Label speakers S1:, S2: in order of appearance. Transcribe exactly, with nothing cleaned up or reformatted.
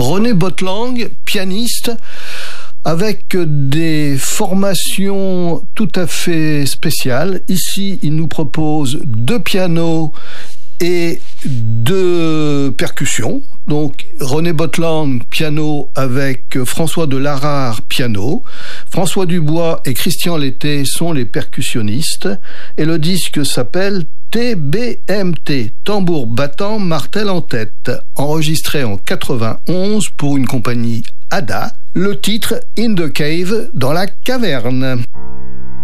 S1: René Botlang, pianiste, avec des formations tout à fait spéciales. Ici, il nous propose deux pianos et deux percussions. Donc René Botlang, piano, avec François de Larare, piano. François Dubois et Christian Lété sont les percussionnistes. Et le disque s'appelle T B M T, tambour battant, martel en tête, enregistré en quatre-vingt-onze pour une compagnie Ada. Le titre In the Cave, dans la caverne.